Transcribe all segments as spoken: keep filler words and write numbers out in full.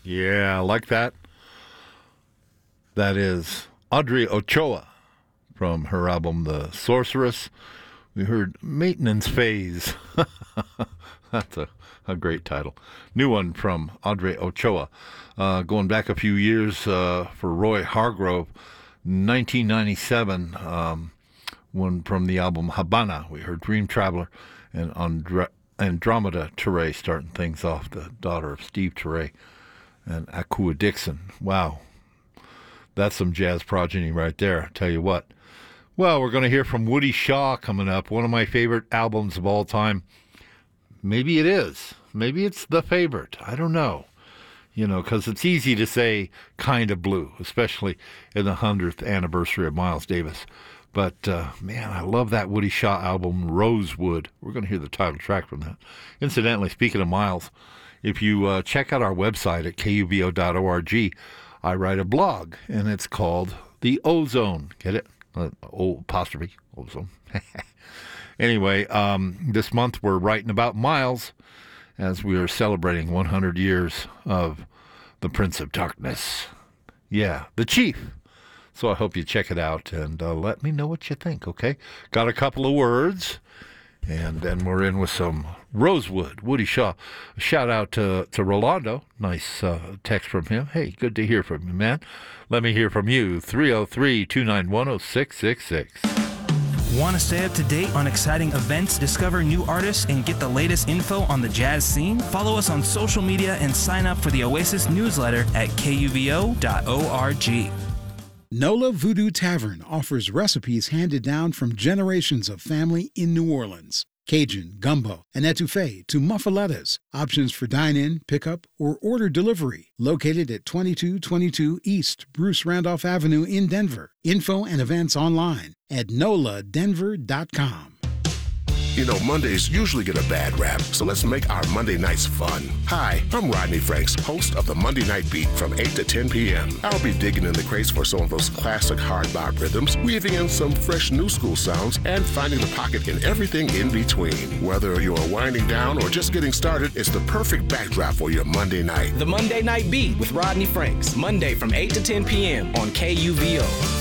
Yeah, I like that. That is Audrey Ochoa from her album The Sorceress. We heard Maintenance Phase. That's a, a great title. New one from Audrey Ochoa. Uh, going back a few years uh, for Roy Hargrove, nineteen ninety-seven, um, one from the album Habana. We heard Dream Traveler and Andra- Andromeda Ture starting things off, the daughter of Steve Ture and Akua Dixon. Wow. That's some jazz progeny right there, I tell you what. Well, we're going to hear from Woody Shaw coming up, one of my favorite albums of all time. Maybe it is. Maybe it's the favorite. I don't know. You know, because it's easy to say Kind of Blue, especially in the hundredth anniversary of Miles Davis. But, uh, man, I love that Woody Shaw album, Rosewood. We're going to hear the title track from that. Incidentally, speaking of Miles, if you uh, check out our website at K U V O dot org, I write a blog, and it's called The Ozone. Get it? Uh, o apostrophe, Ozone. Anyway, um, this month we're writing about Miles as we are celebrating one hundred years of the Prince of Darkness. Yeah, the Chief. So I hope you check it out and uh, let me know what you think, okay? Got a couple of words, and then we're in with some Rosewood, Woody Shaw. A shout out to, to Rolando. Nice uh, text from him. Hey, good to hear from you, man. Let me hear from you. three oh three, two nine one, oh six six six. Want to stay up to date on exciting events, discover new artists, and get the latest info on the jazz scene? Follow us on social media and sign up for the Oasis newsletter at K U V O dot org. Nola Voodoo Tavern offers recipes handed down from generations of family in New Orleans. Cajun, gumbo, and etouffee to muffalettas. Options for dine-in, pickup, or order delivery. Located at twenty-two twenty-two East Bruce Randolph Avenue in Denver. Info and events online at nola denver dot com. You know, Mondays usually get a bad rap, so let's make our Monday nights fun. Hi, I'm Rodney Franks, host of the Monday Night Beat from eight to ten p.m. I'll be digging in the crates for some of those classic hard bop rhythms, weaving in some fresh new school sounds, and finding the pocket in everything in between. Whether you're winding down or just getting started, it's the perfect backdrop for your Monday night. The Monday Night Beat with Rodney Franks, Monday from eight to ten p.m. on K U V O.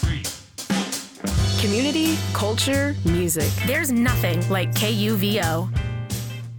Community, culture, music. There's nothing like K U V O.